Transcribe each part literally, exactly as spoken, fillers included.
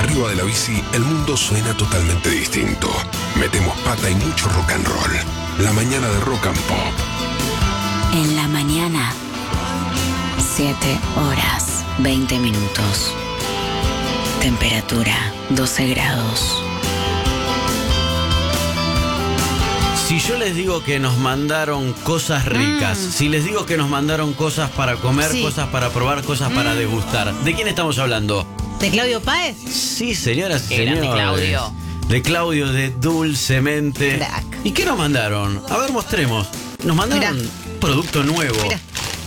Arriba de la bici, el mundo suena totalmente distinto. Metemos pata y mucho rock and roll. La mañana de Rock and Pop. En la mañana, siete horas, veinte minutos. Temperatura, doce grados. Si yo les digo que nos mandaron cosas ricas, mm. si les digo que nos mandaron cosas para comer, sí. cosas para probar, cosas mm. para degustar, ¿de quién estamos hablando? ¿De Claudio Páez? Sí, señoras y Qué señores. grande Claudio. De Claudio de Dulcemente. Crack. ¿Y qué nos mandaron? A ver, mostremos. Nos mandaron Mirá. producto nuevo. Mirá.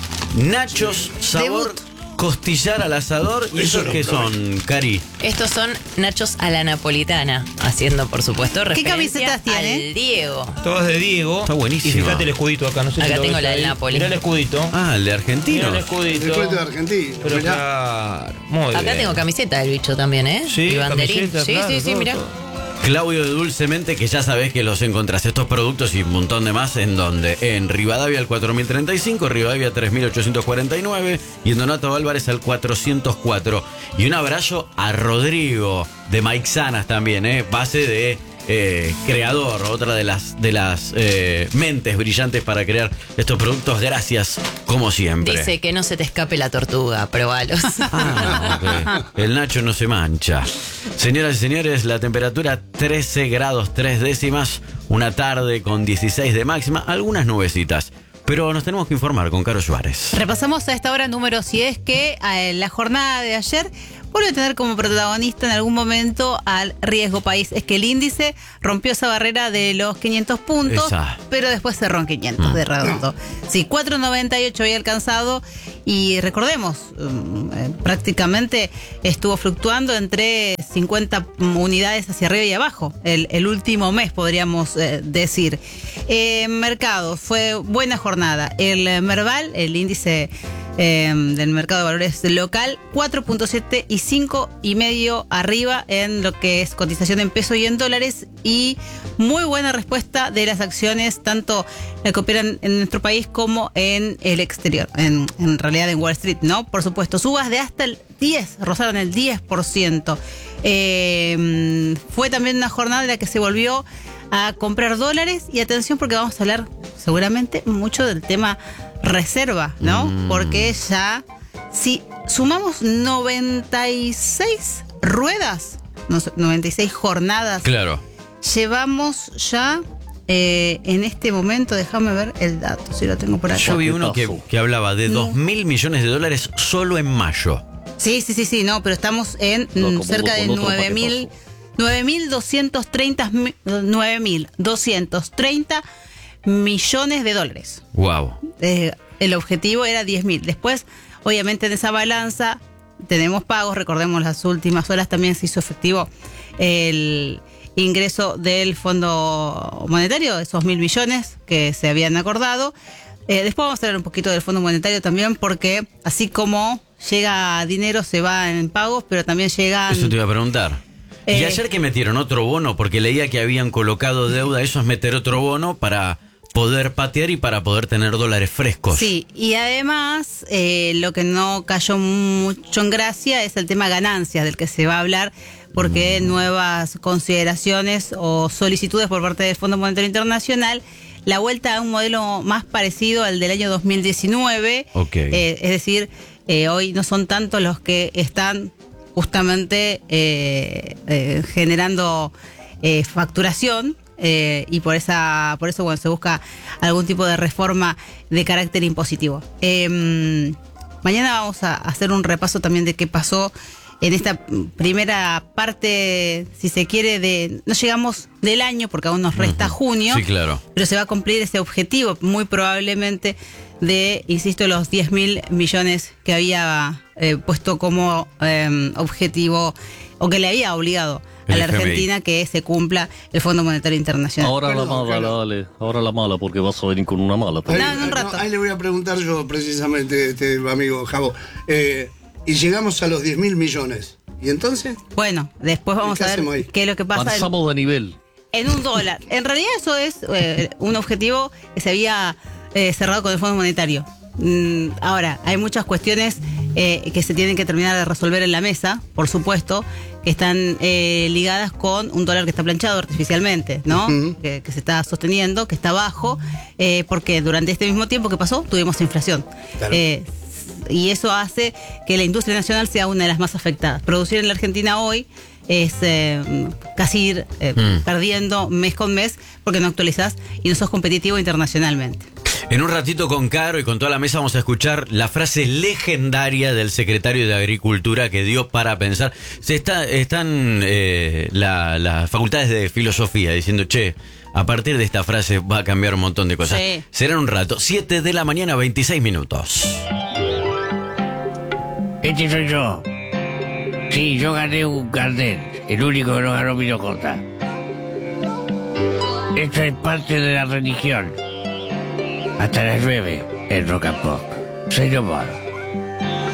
Nachos sabor Debut. costillar al asador. ¿Y esos qué son, Cari? Estos son nachos a la napolitana, haciendo por supuesto referencia ¿Qué camisetas tiene? al Diego. Todas de Diego. Está buenísimo. Y fíjate el escudito acá, no sé acá si lo tengo ves la ahí. del Napoli. Mirá el escudito. Ah, el de argentino. Mirá el escudito. El escudito de Argentina. Pero claro, muy acá bien. tengo camiseta del bicho también, ¿eh? Sí, y banderín. camiseta, Sí, claro, sí, sí, todo, mirá. todo. Claudio de Dulcemente, que ya sabés que los encontrás estos productos y un montón de más. ¿En donde En Rivadavia al cuatro mil treinta y cinco, Rivadavia tres mil ochocientos cuarenta y nueve y en Donato Álvarez al cuatrocientos cuatro. Y un abrazo a Rodrigo de Maixanas también, ¿eh? Base de eh, creador, otra de las, de las eh, mentes brillantes para crear estos productos. Gracias, como siempre. Dice que no se te escape la tortuga, probalos. Ah, okay. El Nacho no se mancha. Señoras y señores, la temperatura trece grados tres décimas, una tarde con dieciséis de máxima, algunas nubecitas. Pero nos tenemos que informar con Caro Suárez. Repasamos a esta hora número si es que eh, la jornada de ayer vuelve a tener como protagonista en algún momento al riesgo país. Es que el índice rompió esa barrera de los quinientos puntos, esa. pero después cerró en quinientos mm. de redondo. Sí, cuatro noventa y ocho había alcanzado y recordemos, eh, prácticamente estuvo fluctuando entre cincuenta unidades hacia arriba y abajo. El, el último mes, podríamos eh, decir. Eh, mercado, fue buena jornada. El Merval, el índice Eh, del mercado de valores local, cuatro punto siete y cinco y medio arriba en lo que es cotización en peso y en dólares, y muy buena respuesta de las acciones tanto que operan en nuestro país como en el exterior, en, en realidad en Wall Street, ¿no? Por supuesto, subas de hasta el diez, rozaron el diez por ciento. Eh, fue también una jornada en la que se volvió a comprar dólares, y atención porque vamos a hablar seguramente mucho del tema reserva, ¿no? Mm. Porque ya, si sumamos noventa y seis ruedas, noventa y seis jornadas, claro, llevamos ya eh, en este momento, déjame ver el dato, si lo tengo por acá. Yo vi uno que, que hablaba de dos mil millones de dólares solo en mayo. Sí, sí, sí, sí, no, pero estamos en no, cerca de nueve mil, nueve mil doscientos treinta, nueve mil doscientos treinta millones de dólares. Wow. Eh, el objetivo era diez mil. Después, obviamente, en esa balanza tenemos pagos. Recordemos, las últimas horas también se hizo efectivo el ingreso del Fondo Monetario, esos mil millones que se habían acordado. Eh, después vamos a hablar un poquito del Fondo Monetario también, porque así como llega dinero, se va en pagos, pero también llegan... Eso te iba a preguntar. Eh, ¿Y ayer que metieron otro bono? Porque leía que habían colocado deuda. Eso es meter otro bono para poder patear y para poder tener dólares frescos. Sí, y además eh, lo que no cayó mucho en gracia es el tema ganancias, del que se va a hablar, porque mm. nuevas consideraciones o solicitudes por parte del Fondo Monetario Internacional, la vuelta a un modelo más parecido al del año dos mil diecinueve. Okay. Eh, es decir, eh, hoy no son tantos los que están justamente eh, eh, generando eh, facturación, eh, y por esa por eso bueno, se busca algún tipo de reforma de carácter impositivo. Eh, mañana vamos a hacer un repaso también de qué pasó en esta primera parte, si se quiere, de no llegamos del año porque aún nos resta uh-huh. junio. Sí, claro. Pero se va a cumplir ese objetivo muy probablemente de, insisto, los diez mil millones que había eh, puesto como eh, objetivo, o que le había obligado a la Argentina que se cumpla el Fondo Monetario Internacional. Ahora Perdón, la mala, claro. dale. Ahora la mala, porque vas a venir con una mala. Ahí, no, en un rato. No, ahí le voy a preguntar yo precisamente, este amigo Javo. Eh, y llegamos a los diez mil millones. ¿Y entonces? Bueno, después vamos a ver qué es lo que pasa. Pasamos de nivel. En un dólar. En realidad eso es eh, un objetivo que se había eh, cerrado con el Fondo Monetario. Mm, ahora, hay muchas cuestiones eh, que se tienen que terminar de resolver en la mesa, por supuesto, que están eh, ligadas con un dólar que está planchado artificialmente, ¿no? Uh-huh. que, que se está sosteniendo, que está bajo, eh, porque durante este mismo tiempo que pasó tuvimos inflación. Claro. Eh, y eso hace que la industria nacional sea una de las más afectadas. Producir en la Argentina hoy es eh, casi ir eh, mm. perdiendo mes con mes porque no actualizás y no sos competitivo internacionalmente. En un ratito con Caro y con toda la mesa vamos a escuchar la frase legendaria del secretario de Agricultura que dio para pensar. Se está, están eh, la, las facultades de filosofía diciendo, che, a partir de esta frase va a cambiar un montón de cosas. Sí. Será en un rato, siete de la mañana, veintiséis minutos. Este soy yo. Sí, yo gané un carnet, el único que no ganó Pino Costa. Esto es parte de la religión. Hasta las nueve en Rock and Pop. Soy no more.